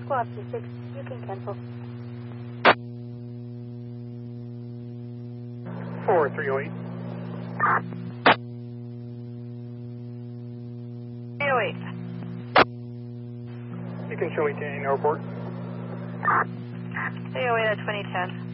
Squawk 26, you can cancel. 4308. 808. You can show me to Airport. 308 at 2010.